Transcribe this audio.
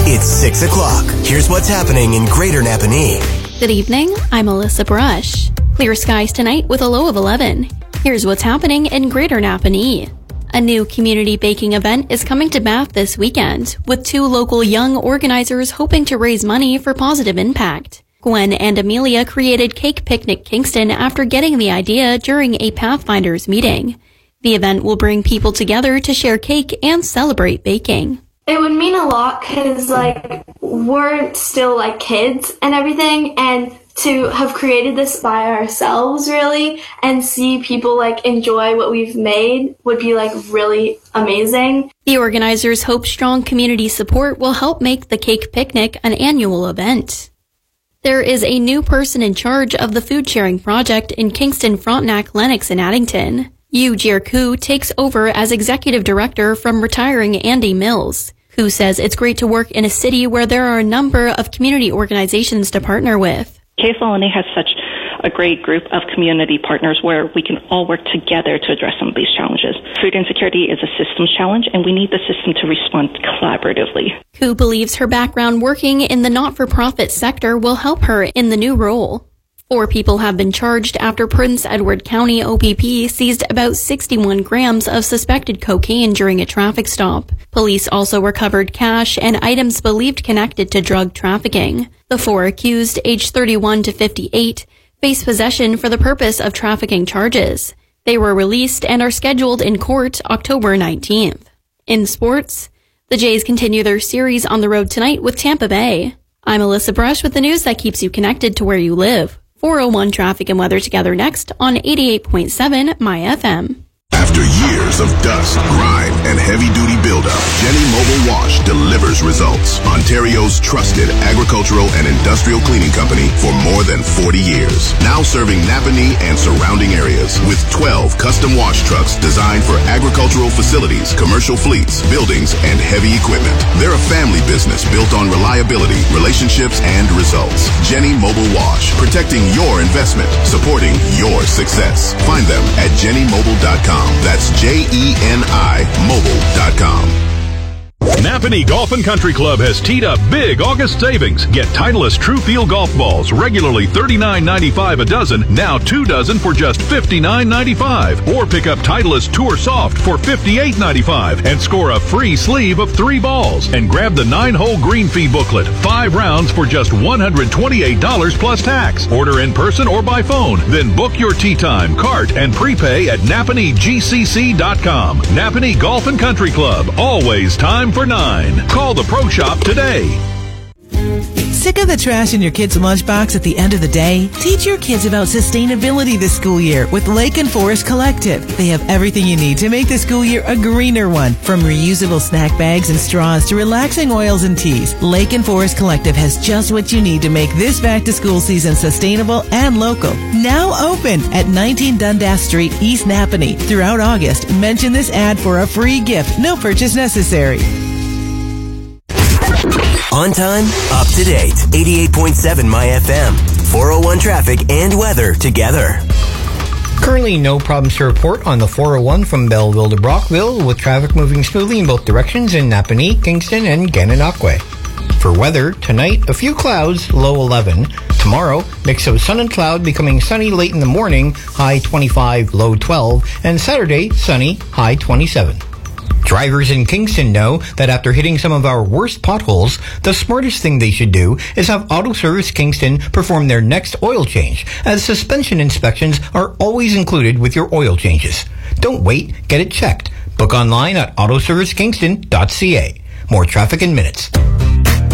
It's 6 o'clock. Here's what's happening in Greater Napanee. Good evening, I'm Alyssa Brush. Clear skies tonight with a low of 11. Here's what's happening in Greater Napanee. A new community baking event is coming to Bath this weekend, with 2 local young organizers hoping to raise money for positive impact. Gwen and Amelia created Cake Picnic Kingston after getting the idea during a Pathfinders meeting. The event will bring people together to share cake and celebrate baking. It would mean a lot because, we're still, kids and everything, and to have created this by ourselves, really, and see people, enjoy what we've made would be, really amazing. The organizers hope strong community support will help make the Cake Picnic an annual event. There is a new person in charge of the food sharing project in Kingston, Frontenac, Lennox, and Addington. Yu Jir-Koo takes over as executive director from retiring Andy Mills, who says it's great to work in a city where there are a number of community organizations to partner with. KSLNA has such a great group of community partners where we can all work together to address some of these challenges. Food insecurity is a systems challenge, and we need the system to respond collaboratively. Koo believes her background working in the not-for-profit sector will help her in the new role. 4 people have been charged after Prince Edward County OPP seized about 61 grams of suspected cocaine during a traffic stop. Police also recovered cash and items believed connected to drug trafficking. The 4 accused, aged 31 to 58, face possession for the purpose of trafficking charges. They were released and are scheduled in court October 19th. In sports, the Jays continue their series on the road tonight with Tampa Bay. I'm Alyssa Brush with the news that keeps you connected to where you live. 401 traffic and weather together next on 88.7 My FM. After years of dust, grime, and heavy-duty buildup, Jenny Mobile Wash delivers results. Ontario's trusted agricultural and industrial cleaning company for more than 40 years. Now serving Napanee and surrounding areas with 12 custom wash trucks designed for agricultural facilities, commercial fleets, buildings, and heavy equipment. They're a family business built on reliability, relationships, and results. Jenny Mobile Wash, protecting your investment, supporting your success. Find them at jennymobile.com. That's JENI mobile.com. Napanee Golf and Country Club has teed up big August savings. Get Titleist True Feel golf balls, regularly $39.95 a dozen, now 2 dozen for just $59.95. Or pick up Titleist Tour Soft for $58.95 and score a free sleeve of 3 balls. And grab the 9-hole green fee booklet, 5 rounds for just $128 plus tax. Order in person or by phone. Then book your tee time, cart, and prepay at NapaneeGCC.com. Napanee Golf and Country Club, always time for 9. Call the Pro Shop today. Sick of the trash in your kid's lunchbox at the end of the day? Teach your kids about sustainability this school year with Lake and Forest Collective. They have everything you need to make the school year a greener one. From reusable snack bags and straws to relaxing oils and teas, Lake and Forest Collective has just what you need to make this back-to-school season sustainable and local. Now open at 19 Dundas Street, East Napanee. Throughout August, mention this ad for a free gift. No purchase necessary. On time, up to date. 88.7 My FM. 401 traffic and weather together. Currently, no problems to report on the 401 from Belleville to Brockville, with traffic moving smoothly in both directions in Napanee, Kingston, and Gananoque. For weather, tonight, a few clouds, low 11. Tomorrow, mix of sun and cloud, becoming sunny late in the morning, high 25, low 12. And Saturday, sunny, high 27. Drivers in Kingston know that after hitting some of our worst potholes, the smartest thing they should do is have Auto Service Kingston perform their next oil change, as suspension inspections are always included with your oil changes. Don't wait, get it checked. Book online at autoservicekingston.ca. More traffic in minutes.